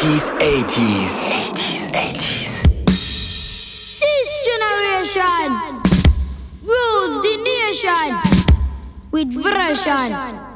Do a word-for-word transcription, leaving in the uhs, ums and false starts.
eighties, eighties. eighties, eighties. This generation rules the nation with version.